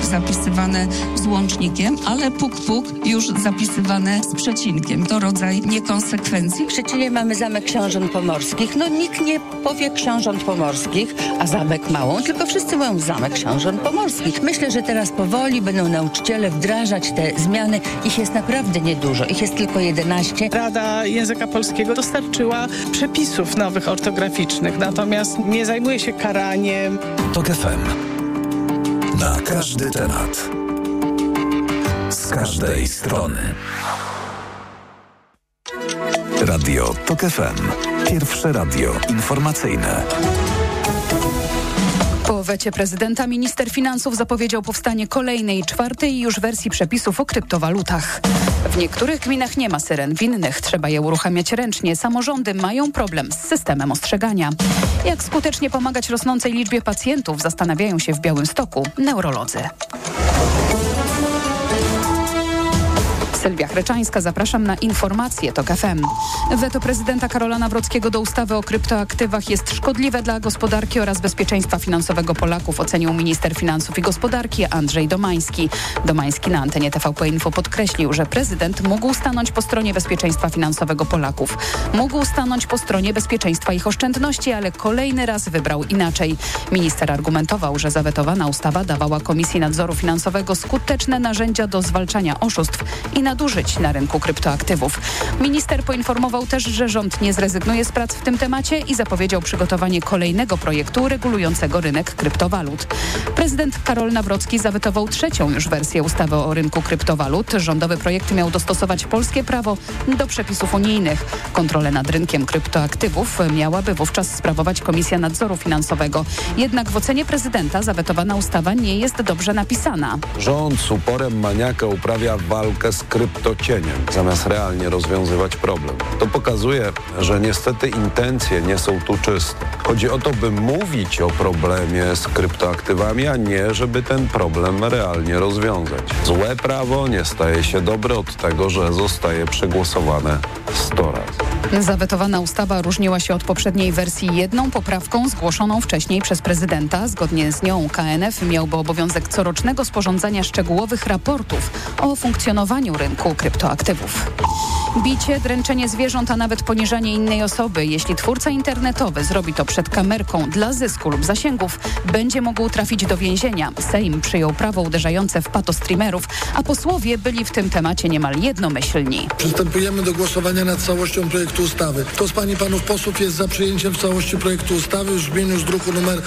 zapisywane z łącznikiem, ale puk już zapisywane z przecinkiem. To rodzaj niekonsekwencji. W Szczecinie mamy Zamek Książąt Pomorskich. Nikt nie powie Książąt Pomorskich, a Zamek Małą, tylko wszyscy mówią Zamek Książąt Pomorskich. Myślę, że teraz powoli będą nauczyciele wdrażać te zmiany. Ich jest naprawdę niedużo. Ich jest tylko 11. Rada Języka Polskiego dostarczyła przepisów nowych ortograficznych, natomiast nie zajmuje się karaniem. TOK FM. Na każdy temat. Z każdej strony. Radio TOK FM. Pierwsze radio informacyjne. Po wecie prezydenta minister finansów zapowiedział powstanie kolejnej, czwartej już wersji przepisów o kryptowalutach. W niektórych gminach nie ma syren, w innych trzeba je uruchamiać ręcznie. Samorządy mają problem z systemem ostrzegania. Jak skutecznie pomagać rosnącej liczbie pacjentów, zastanawiają się w Białymstoku neurolodzy. Sylwia Chreczańska, zapraszam na informacje TOK FM. Weto prezydenta Karola Nawrockiego do ustawy o kryptoaktywach jest szkodliwe dla gospodarki oraz bezpieczeństwa finansowego Polaków, ocenił minister finansów i gospodarki Andrzej Domański. Domański na antenie TVP Info podkreślił, że prezydent mógł stanąć po stronie bezpieczeństwa finansowego Polaków. Mógł stanąć po stronie bezpieczeństwa ich oszczędności, ale kolejny raz wybrał inaczej. Minister argumentował, że zawetowana ustawa dawała Komisji Nadzoru Finansowego skuteczne narzędzia do zwalczania oszustw i nadużyć na rynku kryptoaktywów. Minister poinformował też, że rząd nie zrezygnuje z prac w tym temacie i zapowiedział przygotowanie kolejnego projektu regulującego rynek kryptowalut. Prezydent Karol Nawrocki zawetował trzecią już wersję ustawy o rynku kryptowalut. Rządowy projekt miał dostosować polskie prawo do przepisów unijnych. Kontrolę nad rynkiem kryptoaktywów miałaby wówczas sprawować Komisja Nadzoru Finansowego. Jednak w ocenie prezydenta zawetowana ustawa nie jest dobrze napisana. Rząd z uporem maniaka uprawia walkę z kryptocieniem, zamiast realnie rozwiązywać problem. To pokazuje, że niestety intencje nie są tu czyste. Chodzi o to, by mówić o problemie z kryptoaktywami, a nie, żeby ten problem realnie rozwiązać. Złe prawo nie staje się dobre od tego, że zostaje przegłosowane 100 razy. Zawetowana ustawa różniła się od poprzedniej wersji jedną poprawką zgłoszoną wcześniej przez prezydenta. Zgodnie z nią KNF miałby obowiązek corocznego sporządzania szczegółowych raportów o funkcjonowaniu rynku kryptoaktywów. Bicie, dręczenie zwierząt, a nawet poniżanie innej osoby, jeśli twórca internetowy zrobi to przed kamerką dla zysku lub zasięgów, będzie mógł trafić do więzienia. Sejm przyjął prawo uderzające w patostreamerów, a posłowie byli w tym temacie niemal jednomyślni. Przystępujemy do głosowania nad całością projektu ustawy. Kto z pań i panów posłów jest za przyjęciem w całości projektu ustawy w brzmieniu z druku nr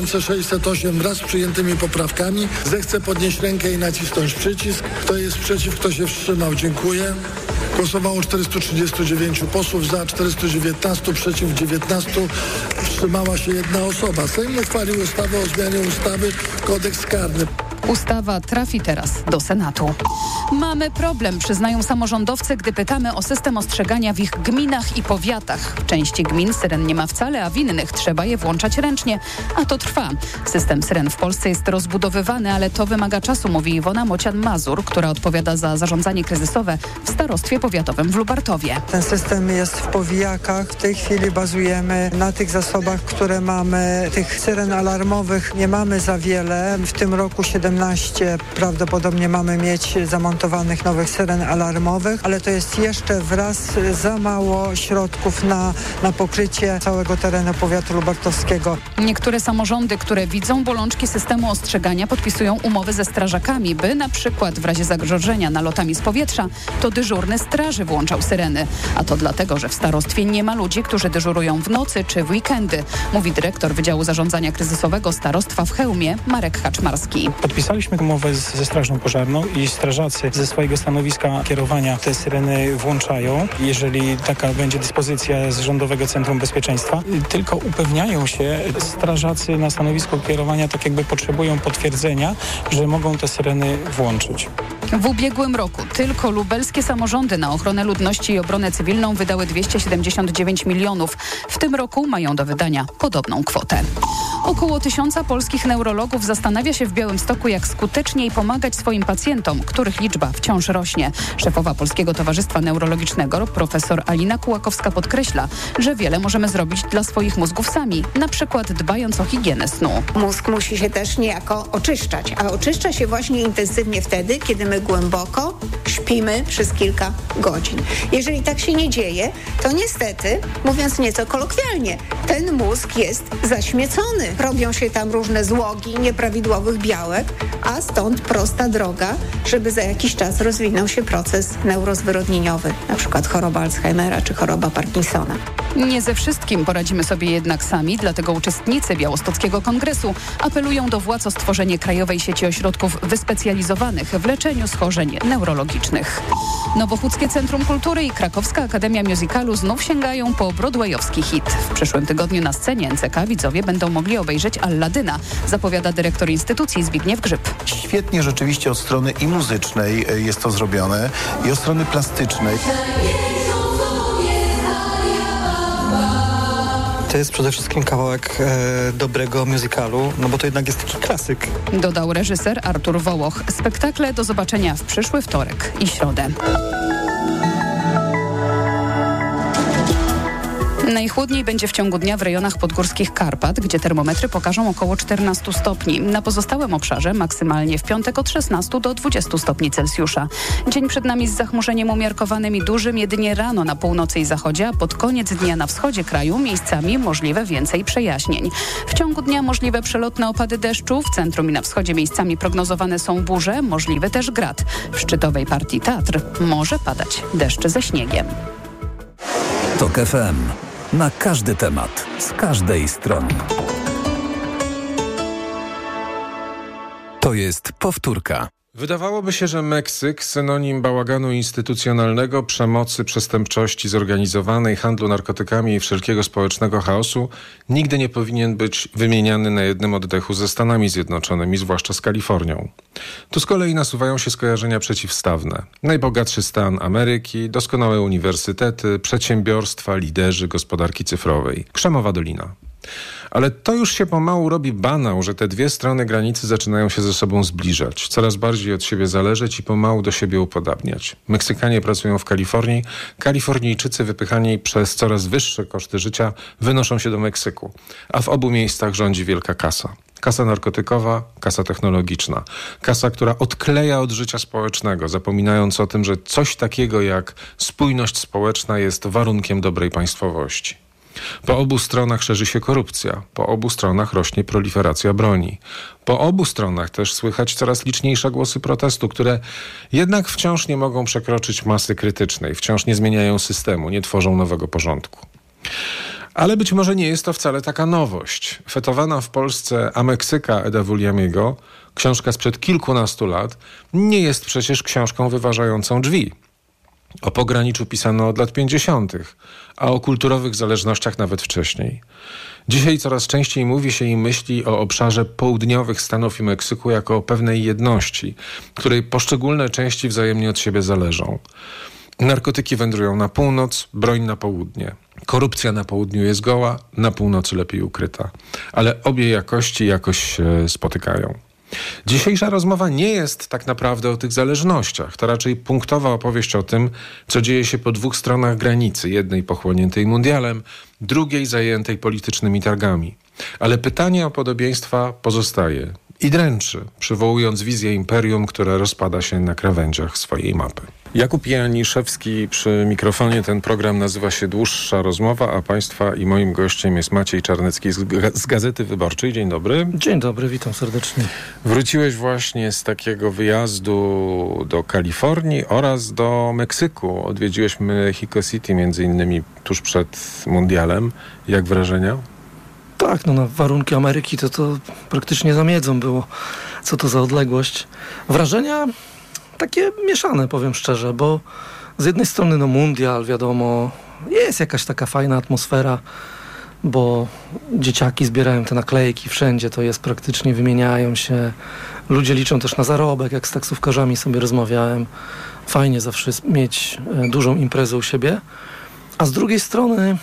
2608 wraz z przyjętymi poprawkami, zechce podnieść rękę i nacisnąć przycisk. Kto jest przeciw, kto się wstrzymał? Dziękuję. Głosowało 439 posłów, za 419, przeciw 19. Wstrzymała się jedna osoba. Sejm uchwalił ustawę o zmianie ustawy Kodeks karny. Ustawa trafi teraz do Senatu. Mamy problem, przyznają samorządowcy, gdy pytamy o system ostrzegania w ich gminach i powiatach. W części gmin syren nie ma wcale, a w innych trzeba je włączać ręcznie, a to trwa. System syren w Polsce jest rozbudowywany, ale to wymaga czasu, mówi Iwona Mocian-Mazur, która odpowiada za zarządzanie kryzysowe w starostwie powiatowym w Lubartowie. Ten system jest w powijakach. W tej chwili bazujemy na tych zasobach, które mamy. Tych syren alarmowych nie mamy za wiele. W tym roku 17 prawdopodobnie mamy mieć zamontowanych nowych syren alarmowych, ale to jest jeszcze wraz za mało środków na pokrycie całego terenu powiatu lubartowskiego. Niektóre samorządy, które widzą bolączki systemu ostrzegania, podpisują umowy ze strażakami, by na przykład w razie zagrożenia nalotami z powietrza to dyżurny straży włączał syreny. A to dlatego, że w starostwie nie ma ludzi, którzy dyżurują w nocy czy w weekendy, mówi dyrektor Wydziału Zarządzania Kryzysowego Starostwa w Chełmie Marek Kaczmarski. Podpisaliśmy umowę ze Strażą Pożarną i strażacy ze swojego stanowiska kierowania te syreny włączają, jeżeli taka będzie dyspozycja z Rządowego Centrum Bezpieczeństwa. Tylko upewniają się strażacy na stanowisku kierowania, tak jakby potrzebują potwierdzenia, że mogą te syreny włączyć. W ubiegłym roku tylko lubelskie samorządy na ochronę ludności i obronę cywilną wydały 279 milionów. W tym roku mają do wydania podobną kwotę. Około 1000 polskich neurologów zastanawia się w Białymstoku, jak skuteczniej pomagać swoim pacjentom, których liczba wciąż rośnie. Szefowa Polskiego Towarzystwa Neurologicznego, profesor Alina Kułakowska, podkreśla, że wiele możemy zrobić dla swoich mózgów sami, na przykład dbając o higienę snu. Mózg musi się też niejako oczyszczać, a oczyszcza się właśnie intensywnie wtedy, kiedy my głęboko śpimy przez kilka godzin. Jeżeli tak się nie dzieje, to niestety, mówiąc nieco kolokwialnie, ten mózg jest zaśmiecony. Robią się tam różne złogi nieprawidłowych białek, a stąd prosta droga, żeby za jakiś czas rozwinął się proces neurozwyrodnieniowy, na przykład choroba Alzheimera czy choroba Parkinsona. Nie ze wszystkim poradzimy sobie jednak sami, dlatego uczestnicy Białostockiego Kongresu apelują do władz o stworzenie krajowej sieci ośrodków wyspecjalizowanych w leczeniu schorzeń neurologicznych. Nowochódzkie Centrum Kultury i Krakowska Akademia Musicalu znów sięgają po broadwayowski hit. W przyszłym tygodniu na scenie NCK widzowie będą mogli obejrzeć Alladyna, zapowiada dyrektor instytucji Zbigniew Grzyb. Świetnie rzeczywiście od strony i muzycznej jest to zrobione, i od strony plastycznej. To jest przede wszystkim kawałek dobrego musicalu, no bo to jednak jest taki klasyk. Dodał reżyser Artur Wołoch. Spektakle do zobaczenia w przyszły wtorek i środę. Najchłodniej będzie w ciągu dnia w rejonach podgórskich Karpat, gdzie termometry pokażą około 14 stopni. Na pozostałym obszarze maksymalnie w piątek od 16 do 20 stopni Celsjusza. Dzień przed nami z zachmurzeniem umiarkowanym i dużym, jedynie rano na północy i zachodzie, a pod koniec dnia na wschodzie kraju miejscami możliwe więcej przejaśnień. W ciągu dnia możliwe przelotne opady deszczu, w centrum i na wschodzie miejscami prognozowane są burze, możliwy też grad. W szczytowej partii Tatr może padać deszcz ze śniegiem. TOK FM. Na każdy temat, z każdej strony. To jest powtórka. Wydawałoby się, że Meksyk, synonim bałaganu instytucjonalnego, przemocy, przestępczości zorganizowanej, handlu narkotykami i wszelkiego społecznego chaosu, nigdy nie powinien być wymieniany na jednym oddechu ze Stanami Zjednoczonymi, zwłaszcza z Kalifornią. Tu z kolei nasuwają się skojarzenia przeciwstawne. Najbogatszy stan Ameryki, doskonałe uniwersytety, przedsiębiorstwa, liderzy gospodarki cyfrowej. Krzemowa Dolina. Ale to już się pomału robi banał, że te dwie strony granicy zaczynają się ze sobą zbliżać, coraz bardziej od siebie zależeć i pomału do siebie upodabniać. Meksykanie pracują w Kalifornii, Kalifornijczycy wypychani przez coraz wyższe koszty życia wynoszą się do Meksyku, a w obu miejscach rządzi wielka kasa. Kasa narkotykowa, kasa technologiczna. Kasa, która odkleja od życia społecznego, zapominając o tym, że coś takiego jak spójność społeczna jest warunkiem dobrej państwowości. Po obu stronach szerzy się korupcja, po obu stronach rośnie proliferacja broni. Po obu stronach też słychać coraz liczniejsze głosy protestu, które jednak wciąż nie mogą przekroczyć masy krytycznej, wciąż nie zmieniają systemu, nie tworzą nowego porządku. Ale być może nie jest to wcale taka nowość. Fetowana w Polsce A Meksyka Eda Vulliamiego, książka sprzed kilkunastu lat, nie jest przecież książką wyważającą drzwi. O pograniczu pisano od lat 50., a o kulturowych zależnościach nawet wcześniej. Dzisiaj coraz częściej mówi się i myśli o obszarze południowych Stanów i Meksyku jako o pewnej jedności, której poszczególne części wzajemnie od siebie zależą. Narkotyki wędrują na północ, broń na południe. Korupcja na południu jest goła, na północy lepiej ukryta. Ale obie jakości jakoś się spotykają. Dzisiejsza rozmowa nie jest tak naprawdę o tych zależnościach. To raczej punktowa opowieść o tym, co dzieje się po dwóch stronach granicy. Jednej pochłoniętej mundialem, drugiej zajętej politycznymi targami. Ale pytanie o podobieństwa pozostaje i dręczy, przywołując wizję imperium, które rozpada się na krawędziach swojej mapy. Jakub Janiszewski przy mikrofonie. Ten program nazywa się Dłuższa Rozmowa, a Państwa i moim gościem jest Maciej Czarnecki z Gazety Wyborczej. Dzień dobry. Dzień dobry, witam serdecznie. Wróciłeś właśnie z takiego wyjazdu do Kalifornii oraz do Meksyku. Odwiedziłeś Mexico City między innymi tuż przed mundialem. Jak wrażenia? Tak, no na warunki Ameryki to praktycznie za miedzą było. Co to za odległość. Wrażenia takie mieszane, powiem szczerze, bo z jednej strony no mundial, wiadomo, jest jakaś taka fajna atmosfera, bo dzieciaki zbierają te naklejki wszędzie, to jest praktycznie, wymieniają się. Ludzie liczą też na zarobek, jak z taksówkarzami sobie rozmawiałem. Fajnie zawsze mieć dużą imprezę u siebie. A z drugiej strony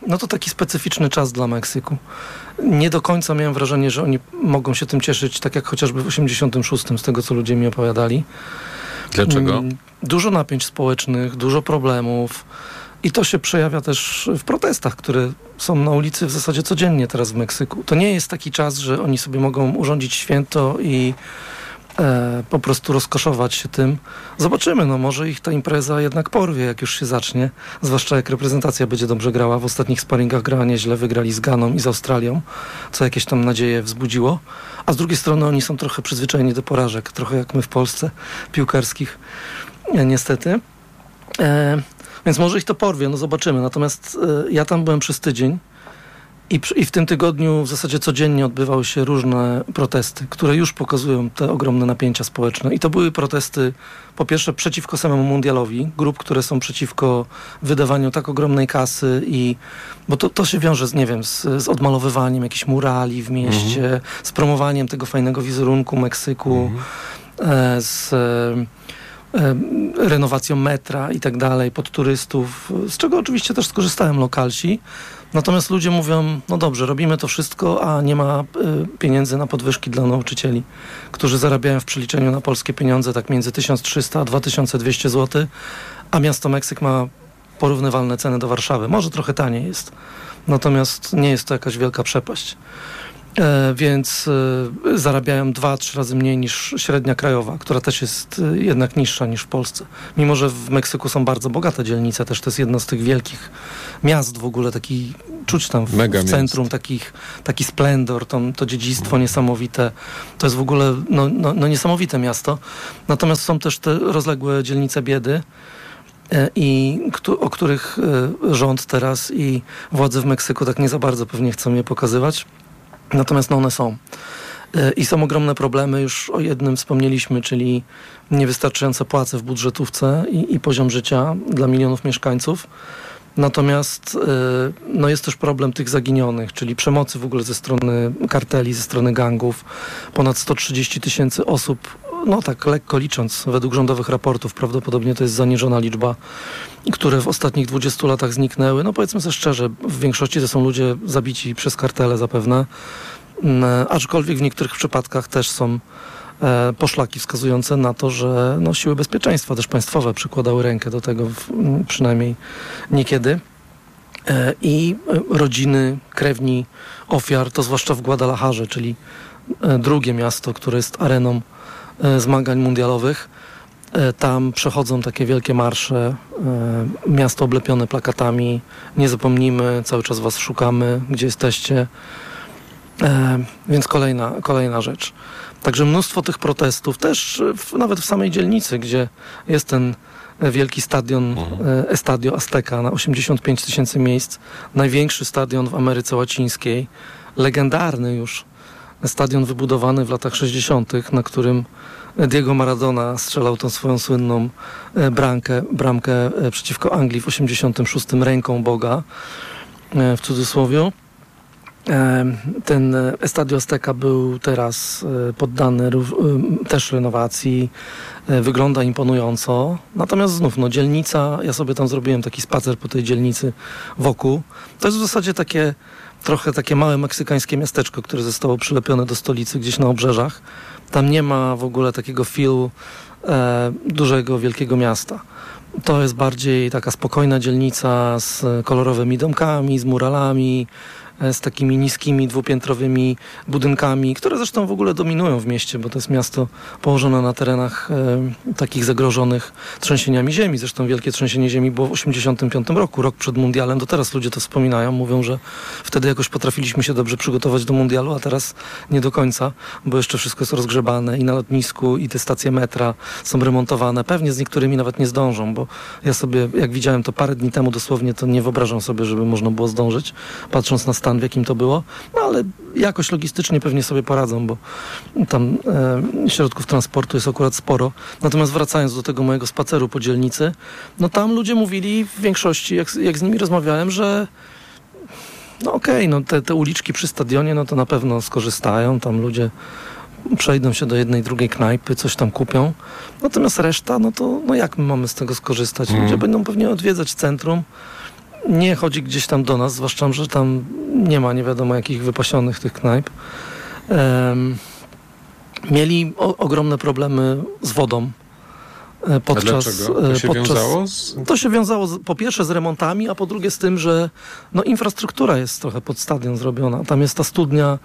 no to taki specyficzny czas dla Meksyku. Nie do końca miałem wrażenie, że oni mogą się tym cieszyć, tak jak chociażby w 86, z tego co ludzie mi opowiadali. Dlaczego? Dużo napięć społecznych, dużo problemów i to się przejawia też w protestach, które są na ulicy w zasadzie codziennie teraz w Meksyku. To nie jest taki czas, że oni sobie mogą urządzić święto i po prostu rozkoszować się tym. Zobaczymy, no może ich ta impreza jednak porwie, jak już się zacznie, zwłaszcza jak reprezentacja będzie dobrze grała. W ostatnich sparingach grała nieźle, wygrali z Ganą i z Australią, co jakieś tam nadzieje wzbudziło. A z drugiej strony oni są trochę przyzwyczajeni do porażek, trochę jak my w Polsce, piłkarskich, niestety. Więc może ich to porwie, no zobaczymy. Natomiast ja tam byłem przez tydzień i w tym tygodniu w zasadzie codziennie odbywały się różne protesty, które już pokazują te ogromne napięcia społeczne. I to były protesty, po pierwsze, przeciwko samemu mundialowi, grup, które są przeciwko wydawaniu tak ogromnej kasy bo to się wiąże z odmalowywaniem jakichś murali w mieście, z promowaniem tego fajnego wizerunku Meksyku, z renowacją metra i tak dalej pod turystów, z czego oczywiście też skorzystałem lokalsi. Natomiast ludzie mówią, no dobrze, robimy to wszystko, a nie ma pieniędzy na podwyżki dla nauczycieli, którzy zarabiają w przeliczeniu na polskie pieniądze tak między 1300 a 2200 zł, a miasto Meksyk ma porównywalne ceny do Warszawy. Może trochę taniej jest, natomiast nie jest to jakaś wielka przepaść. Więc zarabiają 2-3 razy mniej niż średnia krajowa, która też jest jednak niższa niż w Polsce. Mimo że w Meksyku są bardzo bogate dzielnice, też to jest jedno z tych wielkich miast w ogóle, czuć tam w centrum taki splendor, to dziedzictwo niesamowite. To jest w ogóle niesamowite miasto. Natomiast są też te rozległe dzielnice biedy, o których rząd teraz i władze w Meksyku tak nie za bardzo pewnie chcą je pokazywać. Natomiast one są. I są ogromne problemy, już o jednym wspomnieliśmy, czyli niewystarczające płace w budżetówce i poziom życia dla milionów mieszkańców. Natomiast jest też problem tych zaginionych, czyli przemocy w ogóle ze strony karteli, ze strony gangów. Ponad 130 000 osób, tak lekko licząc, według rządowych raportów, prawdopodobnie to jest zaniżona liczba, które w ostatnich 20 latach zniknęły. Powiedzmy sobie szczerze, w większości to są ludzie zabici przez kartele zapewne, aczkolwiek w niektórych przypadkach też są poszlaki wskazujące na to, że siły bezpieczeństwa też państwowe przykładały rękę do tego, przynajmniej niekiedy. I rodziny, krewni ofiar, to zwłaszcza w Guadalajarze, czyli drugie miasto, które jest areną zmagań mundialowych. Tam przechodzą takie wielkie marsze, miasto oblepione plakatami, nie zapomnimy, cały czas was szukamy, gdzie jesteście. Więc kolejna rzecz. Także mnóstwo tych protestów, też nawet w samej dzielnicy, gdzie jest ten wielki stadion Estadio Azteca na 85 000 miejsc, największy stadion w Ameryce Łacińskiej, legendarny już stadion wybudowany w latach 60., na którym Diego Maradona strzelał tą swoją słynną bramkę przeciwko Anglii w 86 ręką Boga, w cudzysłowie. Ten Estadio Azteca był teraz poddany też renowacji, wygląda imponująco. Natomiast znów, dzielnica, ja sobie tam zrobiłem taki spacer po tej dzielnicy wokół. To jest w zasadzie trochę takie małe meksykańskie miasteczko, które zostało przylepione do stolicy gdzieś na obrzeżach. Tam nie ma w ogóle takiego feelu dużego, wielkiego miasta. To jest bardziej taka spokojna dzielnica z kolorowymi domkami, z muralami, z takimi niskimi, dwupiętrowymi budynkami, które zresztą w ogóle dominują w mieście, bo to jest miasto położone na terenach takich zagrożonych trzęsieniami ziemi. Zresztą wielkie trzęsienie ziemi było w 1985 roku, rok przed mundialem. Do teraz ludzie to wspominają, mówią, że wtedy jakoś potrafiliśmy się dobrze przygotować do mundialu, a teraz nie do końca, bo jeszcze wszystko jest rozgrzebane i na lotnisku, i te stacje metra są remontowane. Pewnie z niektórymi nawet nie zdążą, bo ja sobie, jak widziałem to parę dni temu dosłownie, to nie wyobrażam sobie, żeby można było zdążyć, patrząc na stan, w jakim to było. Ale jakoś logistycznie pewnie sobie poradzą, bo tam środków transportu jest akurat sporo. Natomiast wracając do tego mojego spaceru po dzielnicy, tam ludzie mówili w większości, jak z nimi rozmawiałem, że te uliczki przy stadionie, to na pewno skorzystają. Tam ludzie przejdą się do jednej, drugiej knajpy, coś tam kupią. Natomiast reszta, jak my mamy z tego skorzystać? Ludzie będą pewnie odwiedzać centrum nie chodzi gdzieś tam do nas, zwłaszcza, że tam nie ma nie wiadomo jakich wypasionych tych knajp. Mieli ogromne problemy z wodą. Dlaczego? To się wiązało? To się wiązało po pierwsze z remontami, a po drugie z tym, że infrastruktura jest trochę pod stadion zrobiona. Tam jest ta studnia,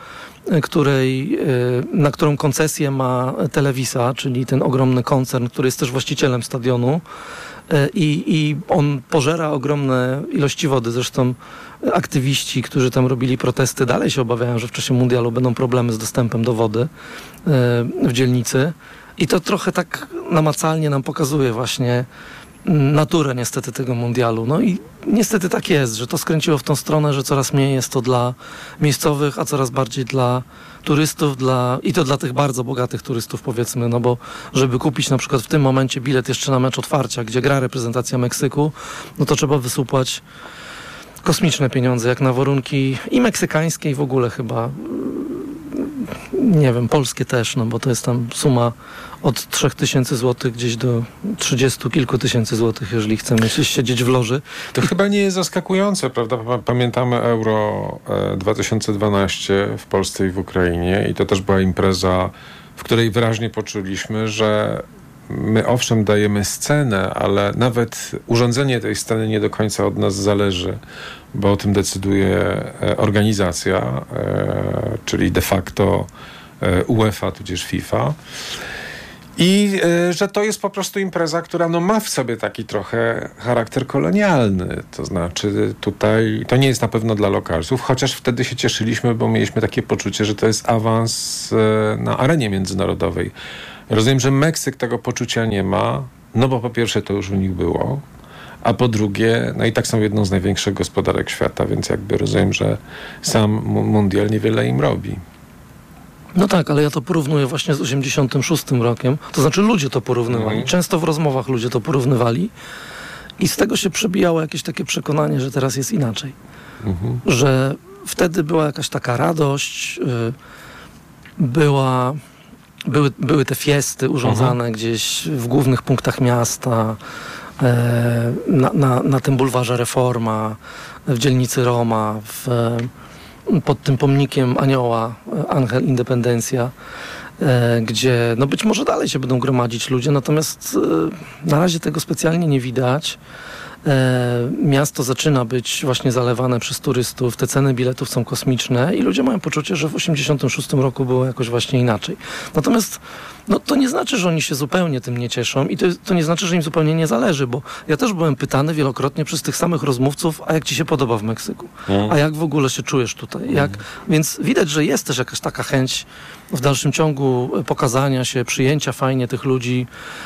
na którą koncesję ma Telewisa, czyli ten ogromny koncern, który jest też właścicielem stadionu. I on pożera ogromne ilości wody. Zresztą aktywiści, którzy tam robili protesty, dalej się obawiają, że w czasie mundialu będą problemy z dostępem do wody w dzielnicy. I to trochę tak namacalnie nam pokazuje właśnie naturę niestety tego mundialu. No i niestety tak jest, że to skręciło w tą stronę, że coraz mniej jest to dla miejscowych, a coraz bardziej dla turystów, i to dla tych bardzo bogatych turystów, powiedzmy, no bo żeby kupić na przykład w tym momencie bilet jeszcze na mecz otwarcia, gdzie gra reprezentacja Meksyku, no to trzeba wysupłać kosmiczne pieniądze, jak na warunki i meksykańskie, i w ogóle chyba nie wiem, polskie też, no bo to jest tam suma od 3000 złotych gdzieś do 30 kilku tysięcy złotych, jeżeli chcemy siedzieć w loży. To chyba nie jest zaskakujące, prawda? Pamiętamy Euro 2012 w Polsce i w Ukrainie i to też była impreza, w której wyraźnie poczuliśmy, że my owszem dajemy scenę, ale nawet urządzenie tej sceny nie do końca od nas zależy, bo o tym decyduje organizacja, czyli de facto UEFA, tudzież FIFA. I że to jest po prostu impreza, która ma w sobie taki trochę charakter kolonialny. To znaczy tutaj to nie jest na pewno dla lokalsów, chociaż wtedy się cieszyliśmy, bo mieliśmy takie poczucie, że to jest awans na arenie międzynarodowej. Rozumiem, że Meksyk tego poczucia nie ma, no bo po pierwsze to już u nich było, a po drugie, no i tak są jedną z największych gospodarek świata, więc jakby rozumiem, że sam mundial niewiele im robi. No tak, ale ja to porównuję właśnie z 86 rokiem. To znaczy ludzie to porównywali. Często w rozmowach ludzie to porównywali i z tego się przebijało jakieś takie przekonanie, że teraz jest inaczej. Że wtedy była jakaś taka radość, były te fiesty urządzane gdzieś w głównych punktach miasta, na tym bulwarze Reforma, w dzielnicy Roma, pod tym pomnikiem Anioła, Angel Independencia, gdzie być może dalej się będą gromadzić ludzie, natomiast na razie tego specjalnie nie widać. Miasto zaczyna być właśnie zalewane przez turystów, te ceny biletów są kosmiczne i ludzie mają poczucie, że w 86 roku było jakoś właśnie inaczej. Natomiast to nie znaczy, że oni się zupełnie tym nie cieszą i to nie znaczy, że im zupełnie nie zależy, bo ja też byłem pytany wielokrotnie przez tych samych rozmówców, a jak ci się podoba w Meksyku? A jak w ogóle się czujesz tutaj? Więc widać, że jest też jakaś taka chęć w dalszym ciągu pokazania się, przyjęcia fajnie tych ludzi,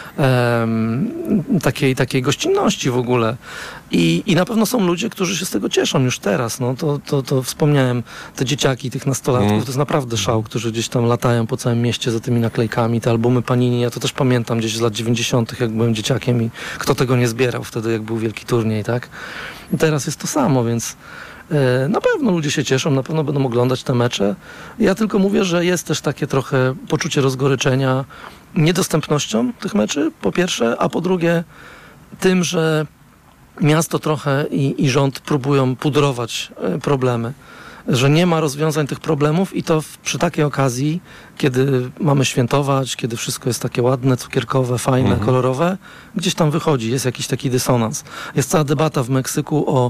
takiej gościnności w ogóle. I na pewno są ludzie, którzy się z tego cieszą już teraz. To wspomniałem, te dzieciaki, tych nastolatków, to jest naprawdę szał, którzy gdzieś tam latają po całym mieście za tymi naklejkami, te albumy Panini, ja to też pamiętam gdzieś z lat 90., jak byłem dzieciakiem i kto tego nie zbierał wtedy, jak był wielki turniej, tak? I teraz jest to samo, więc na pewno ludzie się cieszą, na pewno będą oglądać te mecze. Ja tylko mówię, że jest też takie trochę poczucie rozgoryczenia niedostępnością tych meczy, po pierwsze, a po drugie tym, że miasto trochę i rząd próbują pudrować problemy, że nie ma rozwiązań tych problemów i to przy takiej okazji, kiedy mamy świętować, kiedy wszystko jest takie ładne, cukierkowe, fajne, kolorowe, gdzieś tam wychodzi, jest jakiś taki dysonans. Jest cała debata w Meksyku o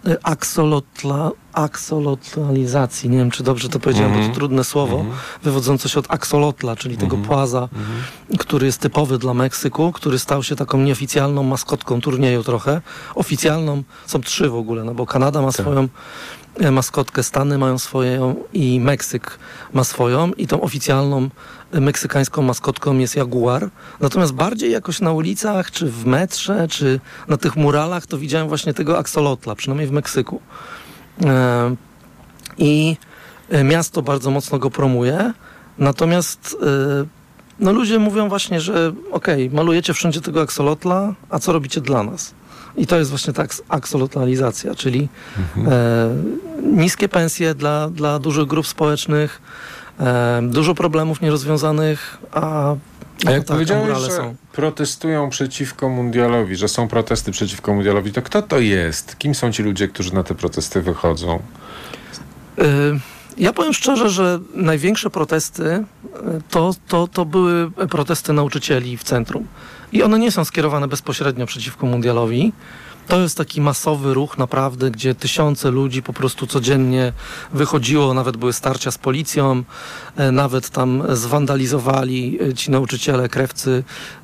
aksolotlizacji. Nie wiem, czy dobrze to powiedziałem, bo to trudne słowo, wywodzące się od aksolotla, czyli tego płaza, który jest typowy dla Meksyku, który stał się taką nieoficjalną maskotką turnieju trochę. Oficjalną są 3 w ogóle, bo Kanada ma swoją maskotkę, Stany mają swoją i Meksyk ma swoją i tą oficjalną meksykańską maskotką jest jaguar. Natomiast bardziej jakoś na ulicach, czy w metrze, czy na tych muralach to widziałem właśnie tego aksolotla, przynajmniej w Meksyku. I miasto bardzo mocno go promuje. Natomiast ludzie mówią właśnie, że malujecie wszędzie tego aksolotla, a co robicie dla nas? I to jest właśnie ta aksolotlizacja, czyli niskie pensje dla dużych grup społecznych, dużo problemów nierozwiązanych, a A jak tak, powiedziałeś, że są. protestują przeciwko mundialowi, że są protesty przeciwko mundialowi, to kto to jest? Kim są ci ludzie, którzy na te protesty wychodzą? Ja powiem szczerze, że największe protesty to były protesty nauczycieli w centrum. I one nie są skierowane bezpośrednio przeciwko mundialowi. To jest taki masowy ruch naprawdę, gdzie tysiące ludzi po prostu codziennie wychodziło, nawet były starcia z policją, nawet tam zwandalizowali ci nauczyciele, krewcy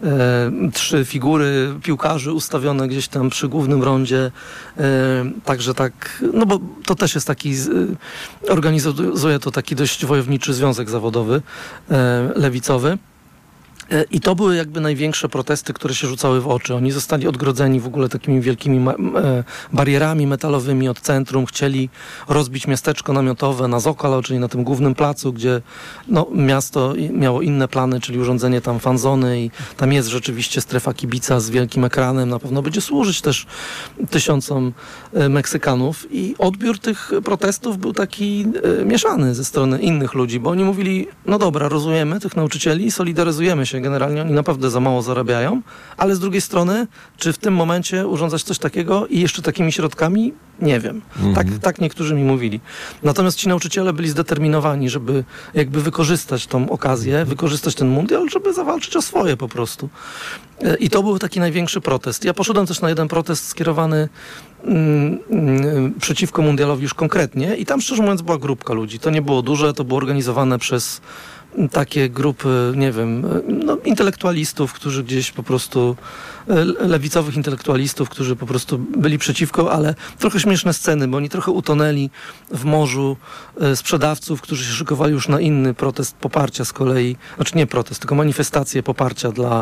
3 figury piłkarzy ustawione gdzieś tam przy głównym rondzie. Także tak, no bo to też jest taki, organizuje to taki dość wojowniczy związek zawodowy, lewicowy. I to były jakby największe protesty, które się rzucały w oczy. Oni zostali odgrodzeni w ogóle takimi wielkimi barierami metalowymi od centrum. Chcieli rozbić miasteczko namiotowe na Zokalo, czyli na tym głównym placu, gdzie miasto miało inne plany, czyli urządzenie tam fanzony i tam jest rzeczywiście strefa kibica z wielkim ekranem. Na pewno będzie służyć też tysiącom Meksykanów. I odbiór tych protestów był taki mieszany ze strony innych ludzi, bo oni mówili, no dobra, rozumiemy tych nauczycieli, solidaryzujemy się. Generalnie oni naprawdę za mało zarabiają, ale z drugiej strony, czy w tym momencie urządzać coś takiego i jeszcze takimi środkami? Nie wiem. Tak niektórzy mi mówili. Natomiast ci nauczyciele byli zdeterminowani, żeby jakby wykorzystać tą okazję, wykorzystać ten mundial, żeby zawalczyć o swoje po prostu. I to był taki największy protest. Ja poszedłem też na jeden protest skierowany przeciwko mundialowi już konkretnie i tam szczerze mówiąc była grupka ludzi. To nie było duże, to było organizowane przez takie grupy, nie wiem, intelektualistów, którzy gdzieś po prostu, lewicowych intelektualistów, którzy po prostu byli przeciwko, ale trochę śmieszne sceny, bo oni trochę utonęli w morzu sprzedawców, którzy się szykowali już na inny protest poparcia z kolei, znaczy nie protest, tylko manifestację poparcia dla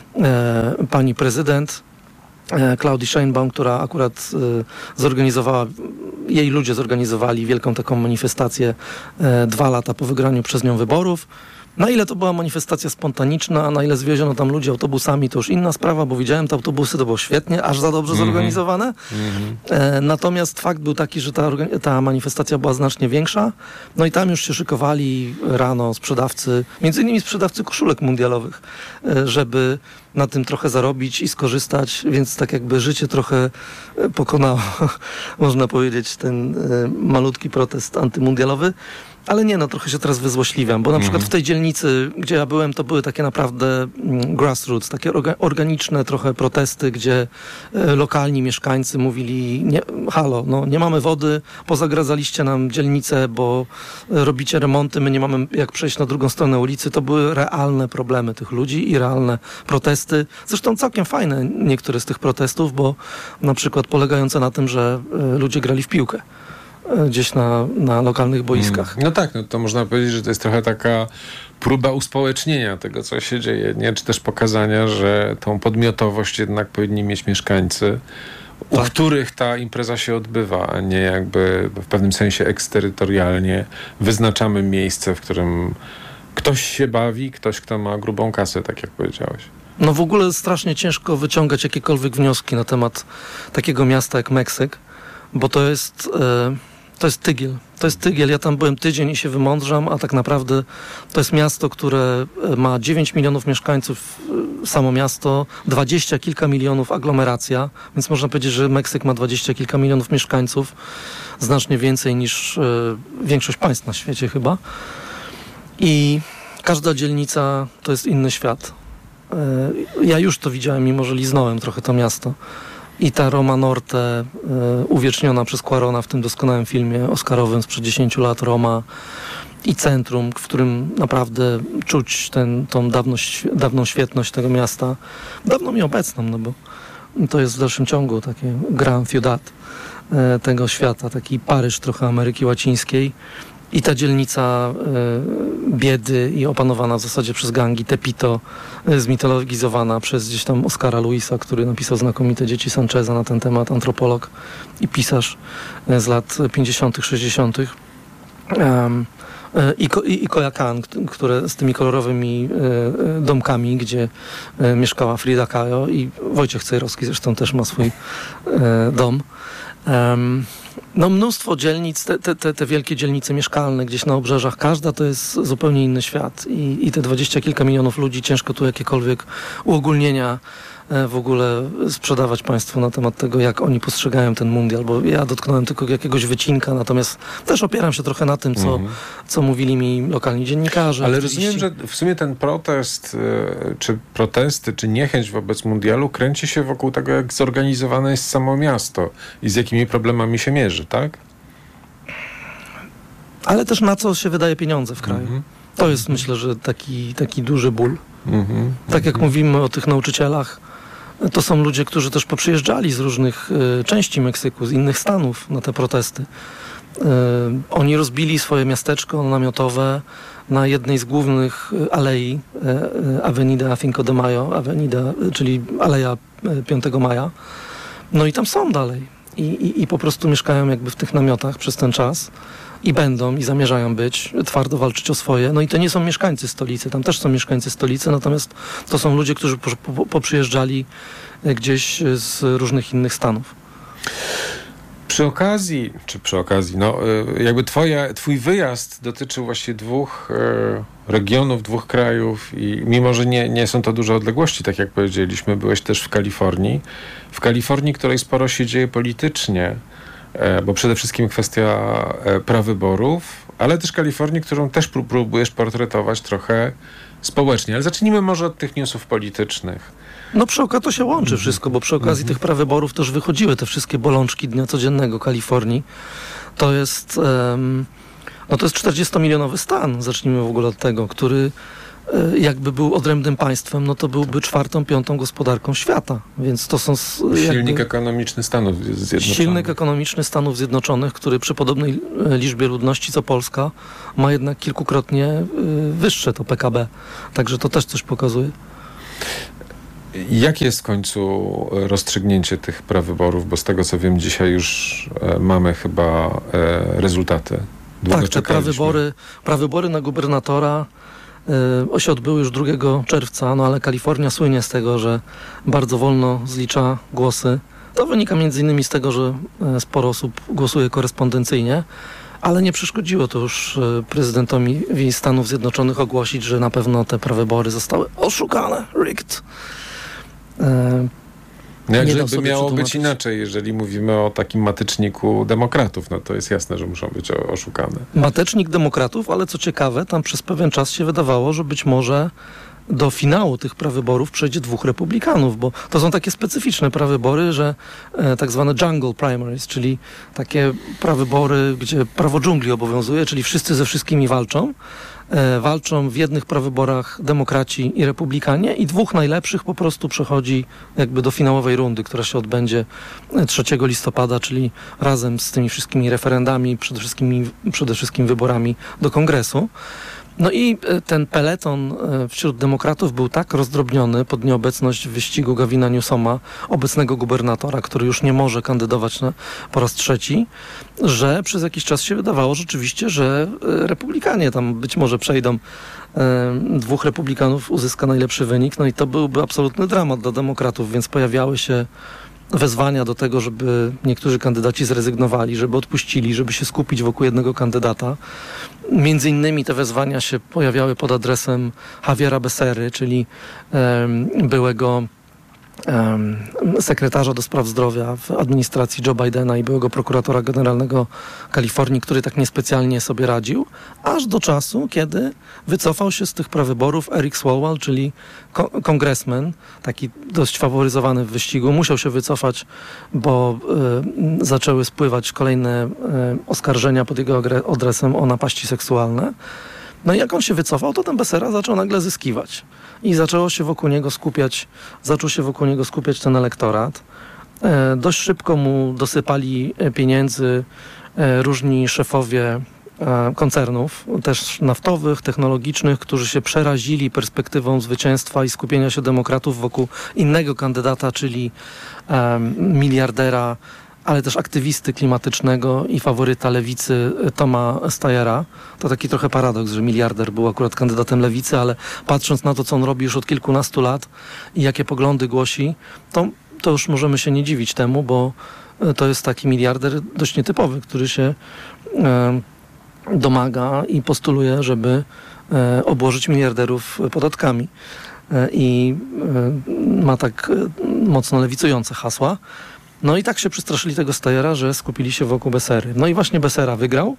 pani prezydent Claudii Sheinbaum, która akurat zorganizowała, jej ludzie zorganizowali wielką taką manifestację 2 lata po wygraniu przez nią wyborów. Na ile to była manifestacja spontaniczna, a na ile zwieziono tam ludzi autobusami, to już inna sprawa, bo widziałem te autobusy, to było świetnie, aż za dobrze zorganizowane. Natomiast fakt był taki, że ta manifestacja była znacznie większa. No i tam już się szykowali rano sprzedawcy, między innymi sprzedawcy koszulek mundialowych, żeby na tym trochę zarobić i skorzystać, więc tak jakby życie trochę pokonało, można powiedzieć, ten malutki protest antymundialowy. Ale nie, trochę się teraz wyzłośliwiam, bo na przykład w tej dzielnicy, gdzie ja byłem, to były takie naprawdę grassroots, takie organiczne trochę protesty, gdzie lokalni mieszkańcy mówili, nie mamy wody, pozagradzaliście nam dzielnicę, bo robicie remonty, my nie mamy jak przejść na drugą stronę ulicy. To były realne problemy tych ludzi i realne protesty. Zresztą całkiem fajne niektóre z tych protestów, bo na przykład polegające na tym, że ludzie grali w piłkę gdzieś na lokalnych boiskach. No tak, to można powiedzieć, że to jest trochę taka próba uspołecznienia tego, co się dzieje, nie? Czy też pokazania, że tą podmiotowość jednak powinni mieć mieszkańcy, u których ta impreza się odbywa, a nie jakby w pewnym sensie eksterytorialnie wyznaczamy miejsce, w którym ktoś się bawi, ktoś, kto ma grubą kasę, tak jak powiedziałeś. No w ogóle strasznie ciężko wyciągać jakiekolwiek wnioski na temat takiego miasta jak Meksyk, bo to jest tygiel. To jest tygiel. Ja tam byłem tydzień i się wymądrzam, a tak naprawdę to jest miasto, które ma 9 milionów mieszkańców, samo miasto, 20 kilka milionów aglomeracja, więc można powiedzieć, że Meksyk ma 20 kilka milionów mieszkańców, znacznie więcej niż większość państw na świecie chyba. I każda dzielnica to jest inny świat. Ja już to widziałem, mimo że liznąłem trochę to miasto. I ta Roma Norte, uwieczniona przez Cuarona w tym doskonałym filmie oscarowym sprzed 10 lat, Roma, i centrum, w którym naprawdę czuć tą dawną świetność tego miasta, dawną i obecną, bo to jest w dalszym ciągu takie Gran Ciudad tego świata, taki Paryż trochę Ameryki Łacińskiej. I ta dzielnica biedy i opanowana w zasadzie przez gangi, Tepito, zmitologizowana przez gdzieś tam Oscara Luisa, który napisał znakomite Dzieci Sancheza na ten temat, antropolog i pisarz z lat 50., 60. I Coyoacán, które z tymi kolorowymi domkami, gdzie mieszkała Frida Kahlo, i Wojciech Cejrowski zresztą też ma swój dom. No mnóstwo dzielnic, te wielkie dzielnice mieszkalne gdzieś na obrzeżach, każda to jest zupełnie inny świat i te 20 kilka milionów ludzi, ciężko tu jakiekolwiek uogólnienia w ogóle sprzedawać Państwu na temat tego, jak oni postrzegają ten mundial, bo ja dotknąłem tylko jakiegoś wycinka, natomiast też opieram się trochę na tym, co mówili mi lokalni dziennikarze. Ale rozumiem, że w sumie ten protest, czy protesty, czy niechęć wobec mundialu kręci się wokół tego, jak zorganizowane jest samo miasto i z jakimi problemami się mierzy, tak? Ale też na co się wydaje pieniądze w kraju. To jest, myślę, że taki duży ból. Tak jak mówimy o tych nauczycielach, to są ludzie, którzy też poprzyjeżdżali z różnych części Meksyku, z innych stanów na te protesty. Oni rozbili swoje miasteczko namiotowe na jednej z głównych alei, Avenida Cinco de Mayo, czyli Aleja 5 Maja. No i tam są dalej. I po prostu mieszkają jakby w tych namiotach przez ten czas. I będą, i zamierzają być, twardo walczyć o swoje. No i to nie są mieszkańcy stolicy, tam też są mieszkańcy stolicy, natomiast to są ludzie, którzy poprzyjeżdżali gdzieś z różnych innych stanów. Przy okazji, no jakby twój wyjazd dotyczył właśnie dwóch regionów, dwóch krajów i mimo, że nie są to duże odległości, tak jak powiedzieliśmy, byłeś też w Kalifornii. W Kalifornii, której sporo się dzieje politycznie, bo przede wszystkim kwestia prawyborów, ale też Kalifornii, którą też próbujesz portretować trochę społecznie. Ale zacznijmy może od tych newsów politycznych. No przy okazji to się łączy wszystko, bo przy okazji tych prawyborów też wychodziły te wszystkie bolączki dnia codziennego Kalifornii. To jest 40-milionowy stan, zacznijmy w ogóle od tego, który jakby był odrębnym państwem, no to byłby 4., 5. gospodarką świata. Więc to są silnik ekonomiczny Stanów Zjednoczonych. Silnik ekonomiczny Stanów Zjednoczonych, który przy podobnej liczbie ludności co Polska ma jednak kilkukrotnie wyższe to PKB. Także to też coś pokazuje. Jakie jest w końcu rozstrzygnięcie tych prawyborów? Bo z tego co wiem, dzisiaj już mamy chyba rezultaty. Tak, te prawybory na gubernatora się odbyły już 2 czerwca, no ale Kalifornia słynie z tego, że bardzo wolno zlicza głosy. To wynika między innymi z tego, że sporo osób głosuje korespondencyjnie, ale nie przeszkodziło to już prezydentowi Stanów Zjednoczonych ogłosić, że na pewno te prawybory zostały oszukane, rigged. Jakże by miało być inaczej, jeżeli mówimy o takim mateczniku demokratów, no to jest jasne, że muszą być oszukane. Matecznik demokratów, ale co ciekawe, tam przez pewien czas się wydawało, że być może do finału tych prawyborów przejdzie 2 republikanów, bo to są takie specyficzne prawybory, że tak zwane jungle primaries, czyli takie prawybory, gdzie prawo dżungli obowiązuje, czyli wszyscy ze wszystkimi walczą. Walczą w jednych prawyborach demokraci i republikanie i 2 najlepszych po prostu przechodzi jakby do finałowej rundy, która się odbędzie 3 listopada, czyli razem z tymi wszystkimi referendami, przede wszystkim wyborami do Kongresu. No i ten peleton wśród demokratów był tak rozdrobniony pod nieobecność w wyścigu Gavina Newsoma, obecnego gubernatora, który już nie może kandydować po raz 3, że przez jakiś czas się wydawało rzeczywiście, że republikanie tam być może przejdą. 2 republikanów uzyska najlepszy wynik, no i to byłby absolutny dramat dla demokratów, więc pojawiały się wezwania do tego, żeby niektórzy kandydaci zrezygnowali, żeby odpuścili, żeby się skupić wokół jednego kandydata. Między innymi te wezwania się pojawiały pod adresem Javiera Becerry, czyli byłego sekretarza do spraw zdrowia w administracji Joe Bidena i byłego prokuratora generalnego Kalifornii, który tak niespecjalnie sobie radził, aż do czasu, kiedy wycofał się z tych prawyborów Eric Swalwell, czyli kongresmen, taki dość faworyzowany w wyścigu. Musiał się wycofać, bo zaczęły spływać kolejne oskarżenia pod jego adresem o napaści seksualne. No i jak on się wycofał, to ten Becerra zaczął nagle zyskiwać. I zaczął się wokół niego skupiać ten elektorat. Dość szybko mu dosypali pieniędzy różni szefowie koncernów, też naftowych, technologicznych, którzy się przerazili perspektywą zwycięstwa i skupienia się demokratów wokół innego kandydata, czyli miliardera, ale też aktywisty klimatycznego i faworyta lewicy Toma Steyera. To taki trochę paradoks, że miliarder był akurat kandydatem lewicy, ale patrząc na to, co on robi już od kilkunastu lat i jakie poglądy głosi, to już możemy się nie dziwić temu, bo to jest taki miliarder dość nietypowy, który się domaga i postuluje, żeby obłożyć miliarderów podatkami. I ma tak mocno lewicujące hasła. No i tak się przestraszyli tego Steyera, że skupili się wokół Bessery. No i właśnie Bessera wygrał.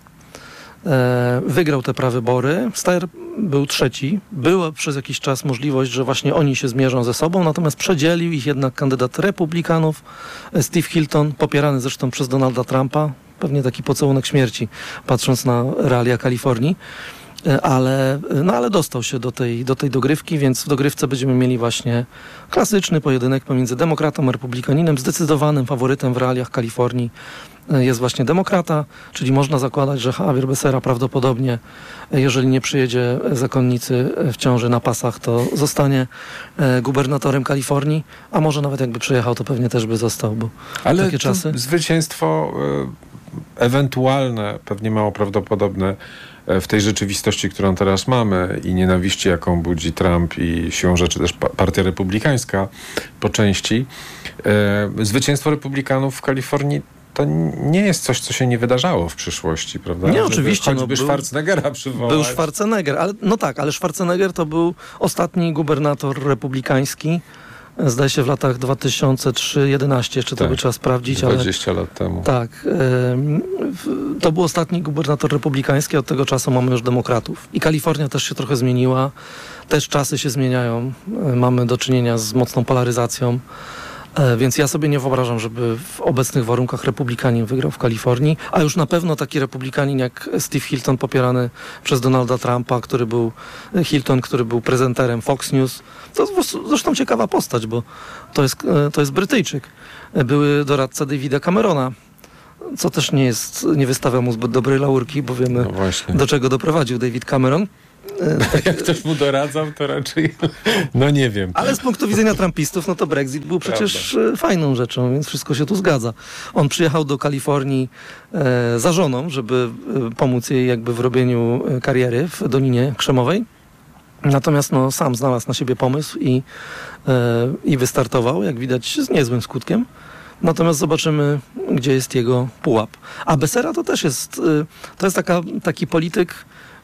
Wygrał te prawybory. Steyer był trzeci. Była przez jakiś czas możliwość, że właśnie oni się zmierzą ze sobą, natomiast przedzielił ich jednak kandydat republikanów, Steve Hilton, popierany zresztą przez Donalda Trumpa. Pewnie taki pocałunek śmierci, patrząc na realia Kalifornii. Ale dostał się do tej dogrywki, więc w dogrywce będziemy mieli właśnie klasyczny pojedynek pomiędzy demokratą a republikaninem. Zdecydowanym faworytem w realiach Kalifornii jest właśnie demokrata, czyli można zakładać, że Javier Becerra prawdopodobnie, jeżeli nie przyjedzie zakonnicy w ciąży na pasach, to zostanie gubernatorem Kalifornii, a może nawet jakby przyjechał, to pewnie też by został, bo ale takie czasy. Zwycięstwo ewentualne, pewnie mało prawdopodobne w tej rzeczywistości, którą teraz mamy i nienawiści, jaką budzi Trump i siłą rzeczy też Partia Republikańska po części. Zwycięstwo Republikanów w Kalifornii to nie jest coś, co się nie wydarzało w przyszłości, prawda? Nie, oczywiście. Choćby Schwarzeneggera przywołać. Był Schwarzenegger, ale Schwarzenegger to był ostatni gubernator republikański, zdaje się w latach 2003-2011, jeszcze to by trzeba sprawdzić. 20 lat temu. Tak. To był ostatni gubernator republikański, od tego czasu mamy już demokratów. I Kalifornia też się trochę zmieniła, też czasy się zmieniają. Mamy do czynienia z mocną polaryzacją. Więc ja sobie nie wyobrażam, żeby w obecnych warunkach republikanin wygrał w Kalifornii, a już na pewno taki republikanin jak Steve Hilton, popierany przez Donalda Trumpa, który był prezenterem Fox News. To zresztą ciekawa postać, bo to jest Brytyjczyk. Były doradca Davida Camerona, co też nie wystawia mu zbyt dobrej laurki, bo wiemy, do czego doprowadził David Cameron. Jak ktoś mu doradzał, to raczej nie wiem. Ale z punktu widzenia trumpistów, to Brexit był przecież fajną rzeczą, więc wszystko się tu zgadza. On przyjechał do Kalifornii za żoną, żeby pomóc jej jakby w robieniu kariery w Dolinie Krzemowej. Natomiast sam znalazł na siebie pomysł i wystartował, jak widać, z niezłym skutkiem. Natomiast zobaczymy, gdzie jest jego pułap. A Becerra to też jest taki polityk.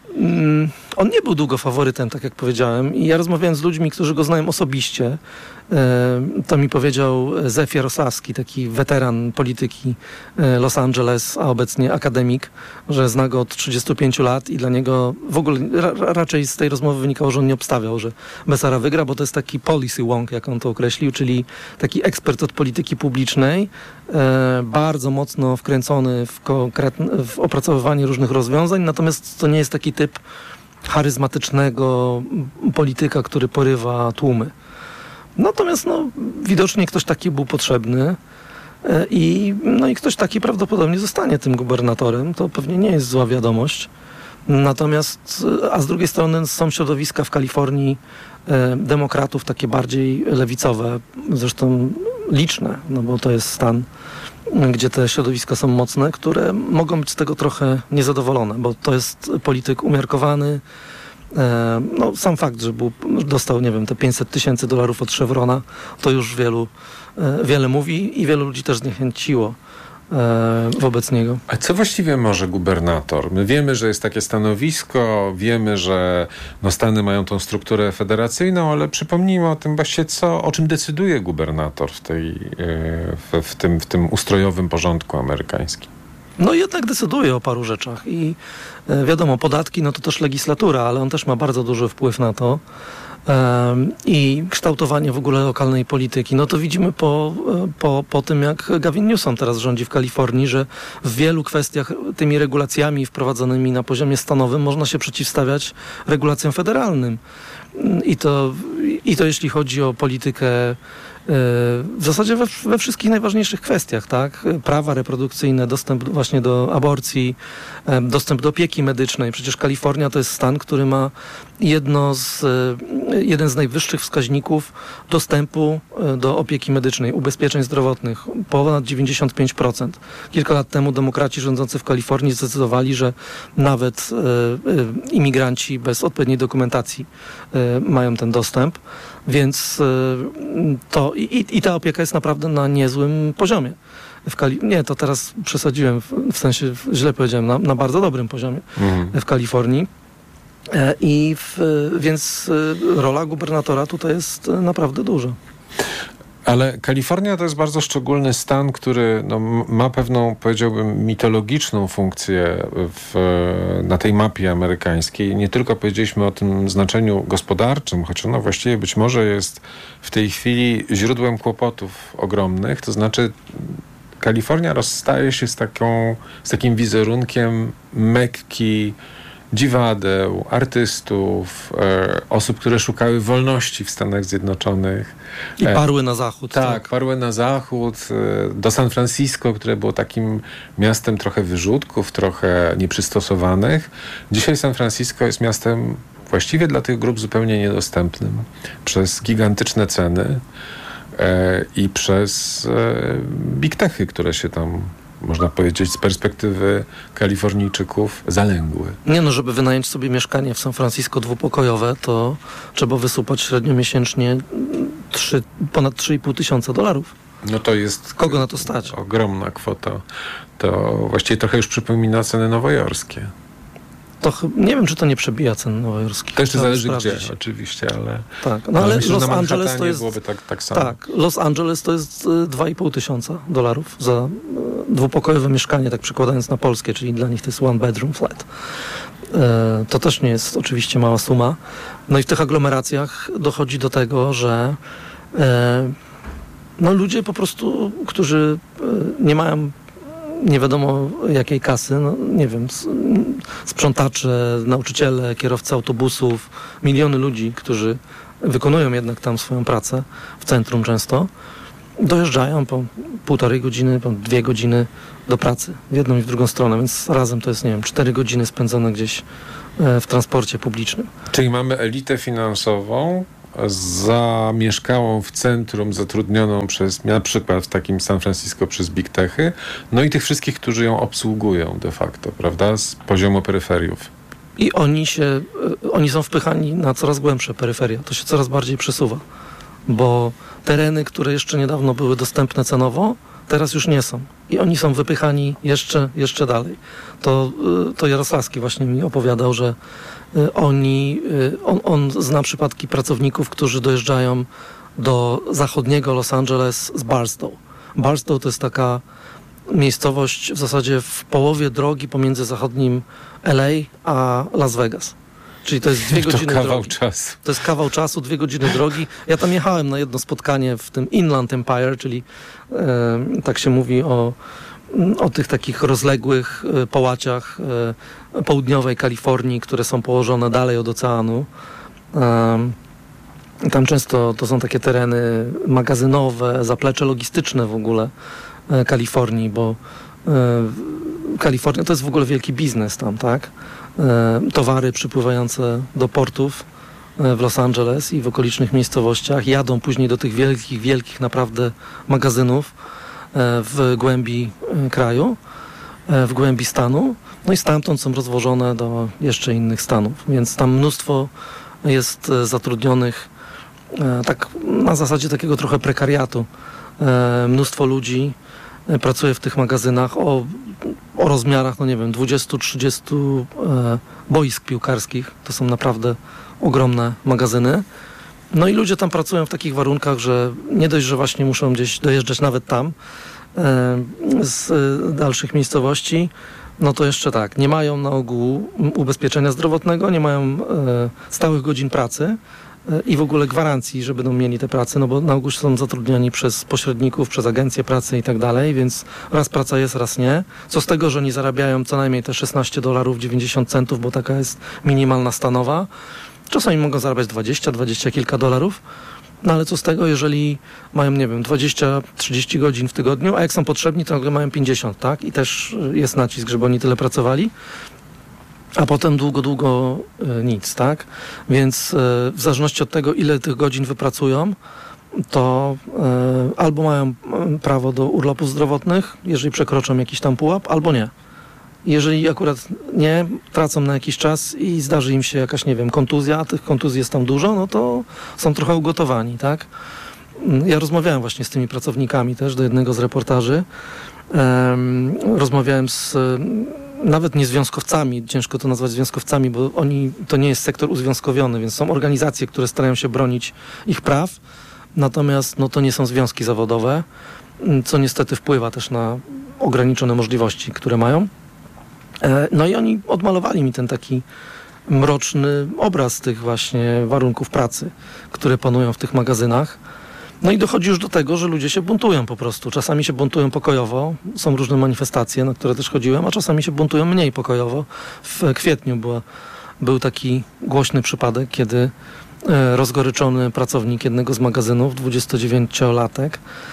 On nie był długo faworytem, tak jak powiedziałem, i ja rozmawiałem z ludźmi, którzy go znają osobiście. To mi powiedział Zef Jarosławski, taki weteran polityki Los Angeles, a obecnie akademik, że zna go od 35 lat i dla niego w ogóle raczej z tej rozmowy wynikało, że on nie obstawiał, że Becerra wygra, bo to jest taki policy wonk, jak on to określił, czyli taki ekspert od polityki publicznej, bardzo mocno wkręcony w opracowywanie różnych rozwiązań, natomiast to nie jest taki typ charyzmatycznego polityka, który porywa tłumy. Natomiast widocznie ktoś taki był potrzebny i ktoś taki prawdopodobnie zostanie tym gubernatorem. To pewnie nie jest zła wiadomość. Natomiast, a z drugiej strony są środowiska w Kalifornii demokratów takie bardziej lewicowe, zresztą liczne, bo to jest stan, gdzie te środowiska są mocne, które mogą być z tego trochę niezadowolone, bo to jest polityk umiarkowany. Sam fakt, że dostał, nie wiem, te $500,000 od Chevrona, to już wiele mówi i wielu ludzi też zniechęciło wobec niego. A co właściwie może gubernator? My wiemy, że jest takie stanowisko, wiemy, że Stany mają tą strukturę federacyjną, ale przypomnijmy o tym właśnie, o czym decyduje gubernator w tym ustrojowym porządku amerykańskim. Jednak decyduje o paru rzeczach i wiadomo, podatki, to też legislatura, ale on też ma bardzo duży wpływ na to. I kształtowanie w ogóle lokalnej polityki. To widzimy po tym, jak Gavin Newsom teraz rządzi w Kalifornii, że w wielu kwestiach tymi regulacjami wprowadzonymi na poziomie stanowym można się przeciwstawiać regulacjom federalnym. I to jeśli chodzi o politykę w zasadzie we wszystkich najważniejszych kwestiach, tak? Prawa reprodukcyjne, dostęp właśnie do aborcji, dostęp do opieki medycznej. Przecież Kalifornia to jest stan, który ma jeden z najwyższych wskaźników dostępu do opieki medycznej, ubezpieczeń zdrowotnych, ponad 95%. Kilka lat temu demokraci rządzący w Kalifornii zdecydowali, że nawet imigranci bez odpowiedniej dokumentacji mają ten dostęp, więc ta opieka jest naprawdę na niezłym poziomie. Nie, to teraz przesadziłem, w sensie źle powiedziałem, na bardzo dobrym poziomie w Kalifornii. Więc rola gubernatora tutaj jest naprawdę duża. Ale Kalifornia to jest bardzo szczególny stan, który ma pewną, powiedziałbym, mitologiczną funkcję na tej mapie amerykańskiej. Nie tylko powiedzieliśmy o tym znaczeniu gospodarczym, choć ono właściwie być może jest w tej chwili źródłem kłopotów ogromnych. To znaczy Kalifornia rozstaje się z takim wizerunkiem Mekki, dziwadeł, artystów, osób, które szukały wolności w Stanach Zjednoczonych. I parły na zachód. Tak, parły na zachód, do San Francisco, które było takim miastem trochę wyrzutków, trochę nieprzystosowanych. Dzisiaj San Francisco jest miastem właściwie dla tych grup zupełnie niedostępnym przez gigantyczne ceny i przez big techy, które się tam, można powiedzieć, z perspektywy Kalifornijczyków zalęgły. Żeby wynająć sobie mieszkanie w San Francisco dwupokojowe, to trzeba wysupać średnio miesięcznie ponad $3,500. No to jest... Kogo na to stać? Ogromna kwota. To właściwie trochę już przypomina ceny nowojorskie. To nie wiem, czy to nie przebija cen nowojorskich. To jeszcze zależy gdzie, oczywiście, ale... Tak, ale myślę, Los Angeles to jest... byłoby tak samo. Tak, Los Angeles to jest $2,500 za dwupokojowe mieszkanie, tak przekładając na polskie, czyli dla nich to jest one bedroom flat. To też nie jest oczywiście mała suma. No i w tych aglomeracjach dochodzi do tego, że ludzie po prostu, którzy nie mają nie wiadomo jakiej kasy, nie wiem, sprzątacze, nauczyciele, kierowcy autobusów, miliony ludzi, którzy wykonują jednak tam swoją pracę, w centrum często, dojeżdżają po 1,5 godziny, po 2 godziny do pracy, w jedną i w drugą stronę, więc razem to jest, 4 godziny spędzone gdzieś w transporcie publicznym. Czyli mamy elitę finansową, zamieszkałą w centrum, zatrudnioną na przykład w takim San Francisco przez big techy, no i tych wszystkich, którzy ją obsługują de facto, prawda, z poziomu peryferiów. I oni są wpychani na coraz głębsze peryferia. To się coraz bardziej przesuwa, bo tereny, które jeszcze niedawno były dostępne cenowo, teraz już nie są. I oni są wypychani jeszcze dalej. To Jarosławski właśnie mi opowiadał, że on zna przypadki pracowników, którzy dojeżdżają do zachodniego Los Angeles z Barstow. Barstow to jest taka miejscowość w zasadzie w połowie drogi pomiędzy zachodnim LA a Las Vegas. Czyli to jest 2 godziny to kawał drogi. czasu. To jest kawał czasu, 2 godziny drogi. Ja tam jechałem na jedno spotkanie w tym Inland Empire, czyli tak się mówi o tych takich rozległych połaciach południowej Kalifornii, które są położone dalej od oceanu. Tam często to są takie tereny magazynowe, zaplecze logistyczne w ogóle Kalifornii, bo Kalifornia to jest w ogóle wielki biznes tam, tak? Towary przypływające do portów w Los Angeles i w okolicznych miejscowościach jadą później do tych wielkich naprawdę magazynów w głębi kraju, w głębi stanu, no i stamtąd są rozwożone do jeszcze innych stanów, więc tam mnóstwo jest zatrudnionych tak na zasadzie takiego trochę prekariatu. Mnóstwo ludzi pracuje w tych magazynach o rozmiarach, 20-30 boisk piłkarskich. To są naprawdę ogromne magazyny. No i ludzie tam pracują w takich warunkach, że nie dość, że właśnie muszą gdzieś dojeżdżać nawet tam z dalszych miejscowości, no to jeszcze tak, nie mają na ogół ubezpieczenia zdrowotnego, nie mają stałych godzin pracy i w ogóle gwarancji, że będą mieli te prace, no bo na ogół są zatrudniani przez pośredników, przez agencje pracy i tak dalej, więc raz praca jest, raz nie. Co z tego, że oni zarabiają co najmniej te $16.90, bo taka jest minimalna stanowa. Czasami mogą zarabiać 20 kilka dolarów, no ale co z tego, jeżeli mają, 20-30 godzin w tygodniu, a jak są potrzebni, to nagle mają 50, tak? I też jest nacisk, żeby oni tyle pracowali, a potem długo nic, tak? Więc w zależności od tego, ile tych godzin wypracują, to albo mają prawo do urlopów zdrowotnych, jeżeli przekroczą jakiś tam pułap, albo nie. Jeżeli akurat nie, tracą na jakiś czas i zdarzy im się jakaś, kontuzja, a tych kontuzji jest tam dużo, no to są trochę ugotowani, tak? Ja rozmawiałem właśnie z tymi pracownikami też do jednego z reportaży. Rozmawiałem nawet nie związkowcami, ciężko to nazwać związkowcami, bo to nie jest sektor uzwiązkowiony, więc są organizacje, które starają się bronić ich praw, natomiast to nie są związki zawodowe, co niestety wpływa też na ograniczone możliwości, które mają. No i oni odmalowali mi ten taki mroczny obraz tych właśnie warunków pracy, które panują w tych magazynach. No i dochodzi już do tego, że ludzie się buntują po prostu. Czasami się buntują pokojowo, są różne manifestacje, na które też chodziłem, a czasami się buntują mniej pokojowo. W kwietniu był taki głośny przypadek, kiedy rozgoryczony pracownik jednego z magazynów, 29-latek,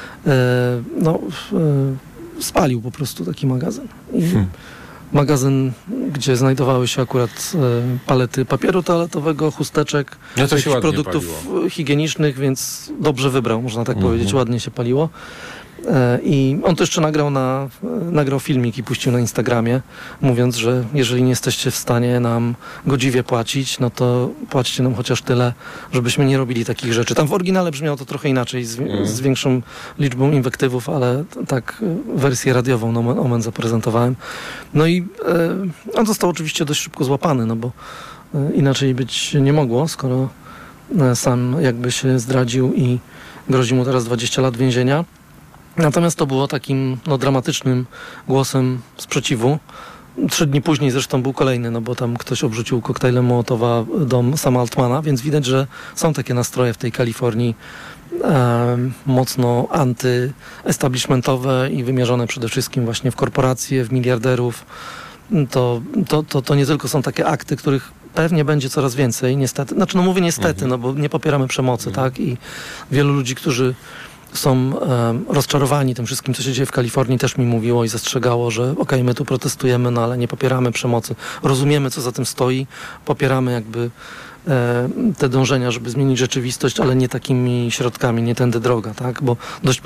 spalił po prostu taki magazyn. Magazyn, gdzie znajdowały się akurat palety papieru toaletowego, chusteczek, jakichś produktów higienicznych, więc dobrze wybrał, można tak powiedzieć, ładnie się paliło. I on to jeszcze nagrał filmik i puścił na Instagramie, mówiąc, że jeżeli nie jesteście w stanie nam godziwie płacić, no to płaćcie nam chociaż tyle, żebyśmy nie robili takich rzeczy. Tam w oryginale brzmiało to trochę inaczej, z większą liczbą inwektywów, ale tak wersję radiową nomen omen zaprezentowałem. No i on został oczywiście dość szybko złapany, no bo inaczej być nie mogło, skoro sam jakby się zdradził i grozi mu teraz 20 lat więzienia. Natomiast to było takim dramatycznym głosem sprzeciwu. 3 dni później zresztą był kolejny, no bo tam ktoś obrzucił koktajlem Mołotowa dom Sama Altmana, więc widać, że są takie nastroje w tej Kalifornii mocno anty-establishmentowe i wymierzone przede wszystkim właśnie w korporacje, w miliarderów. To nie tylko są takie akty, których pewnie będzie coraz więcej, niestety. Znaczy, mówię niestety, no bo nie popieramy przemocy, tak? I wielu ludzi, którzy są rozczarowani tym wszystkim, co się dzieje w Kalifornii, też mi mówiło i zastrzegało, że okej, my tu protestujemy, no ale nie popieramy przemocy. Rozumiemy, co za tym stoi, popieramy jakby te dążenia, żeby zmienić rzeczywistość, ale nie takimi środkami, nie tędy droga, tak? Bo dość